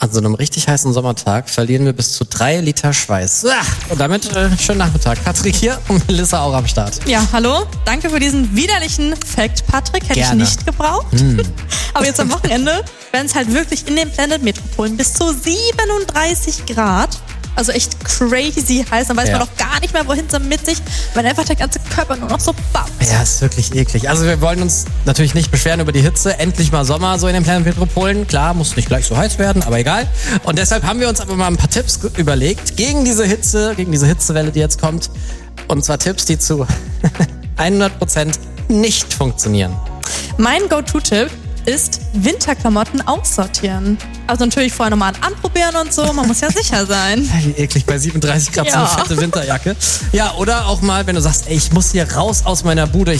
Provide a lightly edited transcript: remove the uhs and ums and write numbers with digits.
An so einem richtig heißen Sommertag verlieren wir bis zu 3 Liter Schweiß. Und damit schönen Nachmittag. Patrick hier und Melissa auch am Start. Ja, hallo. Danke für diesen widerlichen Fact, Patrick. Hätte Gerne. ich nicht gebraucht. Aber jetzt am Wochenende werden es halt wirklich in den Planet Metropolen bis zu 37 Grad. Also echt crazy heiß. Dann weiß man auch gar nicht mehr, wohin so mit sich, weil einfach der ganze Körper nur noch so bappt. Ja, ist wirklich eklig. Also wir wollen uns natürlich nicht beschweren über die Hitze. Endlich mal Sommer so in den Planet Metropolen. Klar, muss nicht gleich so heiß werden, aber egal. Und deshalb haben wir uns aber mal ein paar Tipps überlegt gegen diese Hitze, gegen diese Hitzewelle, die jetzt kommt. Und zwar Tipps, die zu 100% nicht funktionieren. Mein Go-To-Tipp ist Winterklamotten aussortieren. Also natürlich vorher nochmal anprobieren und so. Man muss ja sicher sein. Wie eklig bei 37 Grad so eine fette Winterjacke. Ja, oder auch mal, wenn du sagst, ey, ich muss hier raus aus meiner Bude.